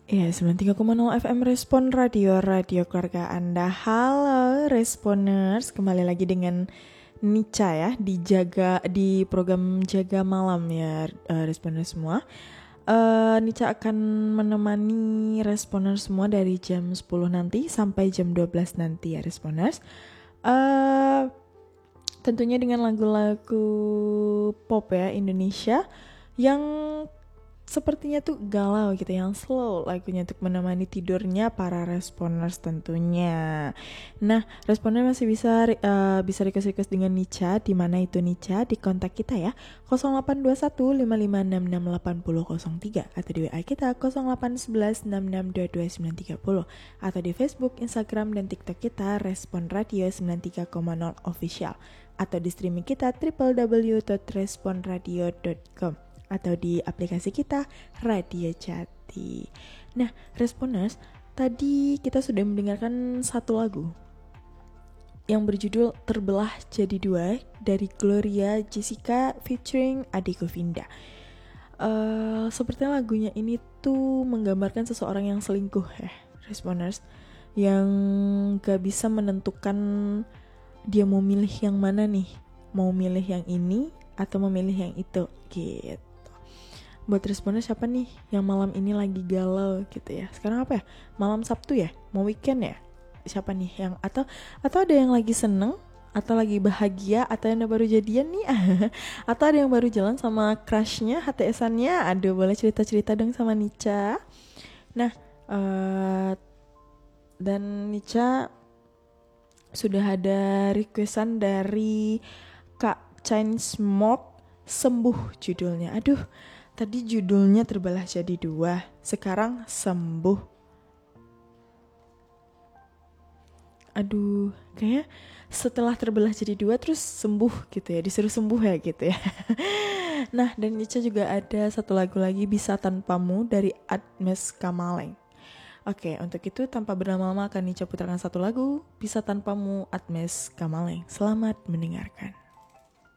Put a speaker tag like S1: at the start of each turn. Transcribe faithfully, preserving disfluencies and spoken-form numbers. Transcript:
S1: Ya, sembilan puluh tiga koma nol F M Respon Radio, radio keluarga Anda. Halo Responers, kembali lagi dengan Nica ya di jaga di program Jaga Malam ya, uh, Responers semua. Uh, Nica akan menemani Responers semua dari jam sepuluh nanti sampai jam dua belas nanti ya Responers. Uh, tentunya dengan lagu-lagu pop ya Indonesia yang sepertinya tuh galau gitu, yang slow lagunya untuk menemani tidurnya para responers tentunya. Nah, responer masih bisa uh, bisa request-request dengan Nica, di mana itu Nica di kontak kita ya nol delapan dua satu lima lima enam enam delapan nol nol tiga atau di W A kita nol delapan satu satu enam enam dua dua sembilan tiga nol atau di Facebook, Instagram dan TikTok kita Respon Radio sembilan puluh tiga koma nol Official atau di streaming kita w w w dot responradio dot com atau di aplikasi kita Radio Jati. Nah, Responers, tadi kita sudah mendengarkan satu lagu yang berjudul Terbelah Jadi Dua dari Gloria Jessica featuring Ade Govinda. Uh, sepertinya lagunya ini tuh menggambarkan seseorang yang selingkuh ya, Responers, yang gak bisa menentukan dia mau milih yang mana nih, mau milih yang ini atau memilih yang itu gitu. Buat responnya siapa nih yang malam ini lagi galau gitu ya? Sekarang apa ya? Malam Sabtu ya? Mau weekend ya? Siapa nih yang atau atau ada yang lagi seneng atau lagi bahagia atau yang baru jadian nih? Atau ada yang baru jalan sama crushnya, H T S-annya? Aduh, boleh cerita-cerita dong sama Nica. Nah, uh, dan Nica sudah ada requestan dari Kak Chainsmoke, Sembuh judulnya. Aduh, tadi judulnya Terbelah Jadi Dua, sekarang Sembuh. Aduh, kayaknya setelah terbelah jadi dua terus sembuh gitu ya, disuruh sembuh ya gitu ya. Nah, dan Nica juga ada satu lagu lagi, Bisa Tanpamu dari Admes Kamaleng. Oke, untuk itu tanpa berlama-lama akan Nica putarkan satu lagu, Bisa Tanpamu Admes Kamaleng. Selamat mendengarkan.